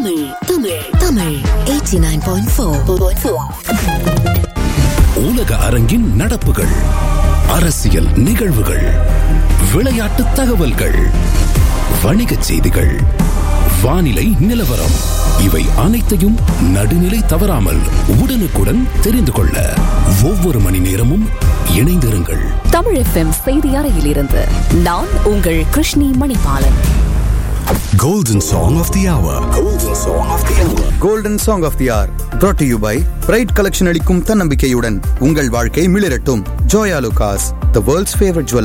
தமிழ் 89.4. உலக அரங்கின் நடப்புகள், அரசியல் நிகழ்வுகள், விளையாட்டு தகவல்கள், வணிகச் செய்திகள், வானிலை நிலவரம், இவை அனைத்தையும் நடுநிலை தவறாமல் உடனுக்குடன் தெரிந்து கொள்ள ஒவ்வொரு மணி நேரமும் இணைந்திருங்கள். தமிழ் FM செய்தி அறையிலிருந்து நான் உங்கள் Krishni Manibalan. Golden Song of the Hour. Golden Song of the Hour brought to you by Pride Collection அளிக்கும் தன்னம்பிக்கையுடன் உங்கள் வாழ்க்கை மிளிரட்டும். Joya Lucas, the world's favorite jeweler.